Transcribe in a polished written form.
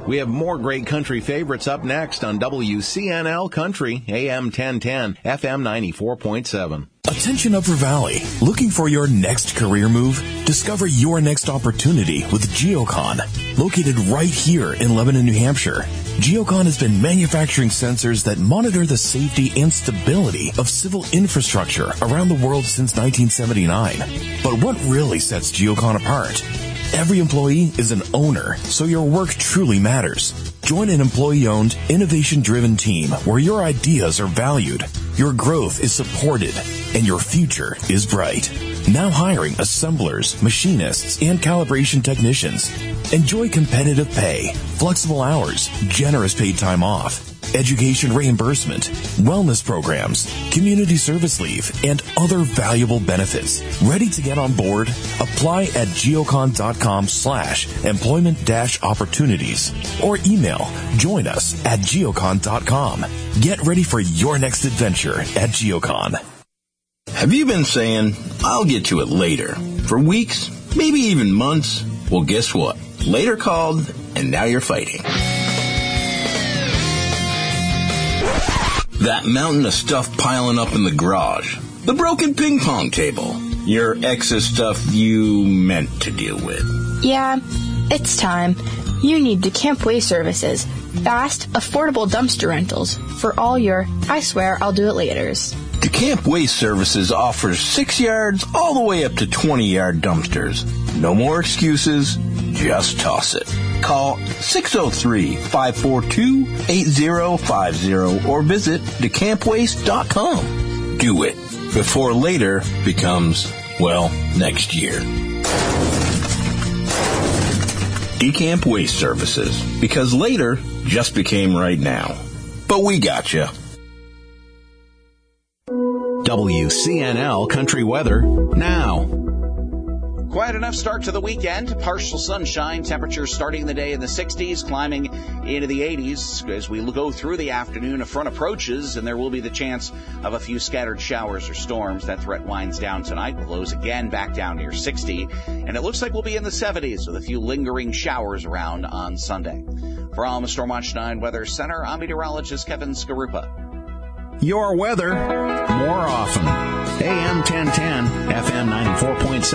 We have more great country favorites up next on WCNL Country, AM 1010, FM 94.7. Attention Upper Valley. Looking for your next career move? Discover your next opportunity with Geocon. Located right here in Lebanon, New Hampshire. Geocon has been manufacturing sensors that monitor the safety and stability of civil infrastructure around the world since 1979. But what really sets Geocon apart? Every employee is an owner, so your work truly matters. Join an employee-owned, innovation-driven team where your ideas are valued, your growth is supported, and your future is bright. Now hiring assemblers, machinists, and calibration technicians. Enjoy competitive pay, flexible hours, generous paid time off, education reimbursement, wellness programs, community service leave, and other valuable benefits. Ready to get on board? Apply at geocon.com/employment-opportunities or email join us at geocon.com. Get ready for your next adventure at Geocon. Have you been saying, I'll get to it later, for weeks, maybe even months? Well, guess what? Later called, and now you're fighting. That mountain of stuff piling up in the garage. The broken ping pong table. Your excess stuff you meant to deal with. Yeah, it's time. You need DeCamp Waste Services. Fast, affordable dumpster rentals for all your, I swear I'll do it laters. DeCamp Waste Services offers 6 yards all the way up to 20-yard dumpsters. No more excuses. Just toss it. Call 603-542-8050 or visit decampwaste.com. Do it before later becomes, well, next year. DeCamp Waste Services, because later just became right now. But we gotcha. WCNL Country Weather now. Quiet enough start to the weekend. Partial sunshine. Temperatures starting the day in the 60s, climbing into the 80s. As we go through the afternoon, a front approaches, and there will be the chance of a few scattered showers or storms. That threat winds down tonight. Blows again back down near 60. And it looks like we'll be in the 70s with a few lingering showers around on Sunday. For Alma Stormwatch 9 Weather Center, I'm meteorologist Kevin Skarupa. Your weather more often. AM 1010, FM 94.7.